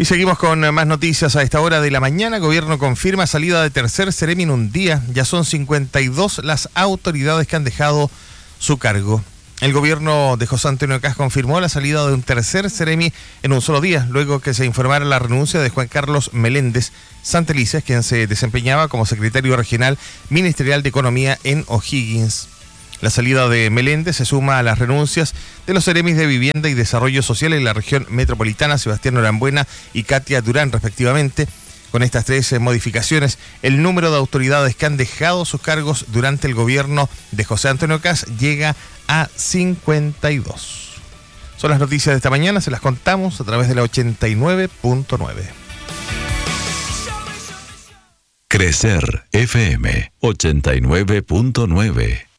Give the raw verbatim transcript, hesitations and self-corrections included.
Y seguimos con más noticias a esta hora de la mañana. Gobierno confirma salida de tercer Seremi en un día. Ya son cincuenta y dos las autoridades que han dejado su cargo. El gobierno de José Antonio Kast confirmó la salida de un tercer Seremi en un solo día, luego que se informara la renuncia de Juan Carlos Meléndez Santelices, quien se desempeñaba como secretario regional ministerial de Economía en O'Higgins. La salida de Meléndez se suma a las renuncias de los seremis de Vivienda y Desarrollo Social en la región metropolitana, Sebastián Norambuena y Katia Durán, respectivamente. Con estas tres modificaciones, el número de autoridades que han dejado sus cargos durante el gobierno de José Antonio Kast llega a cincuenta y dos. Son las noticias de esta mañana, se las contamos a través de la ochenta y nueve punto nueve. Crecer F M ochenta y nueve punto nueve.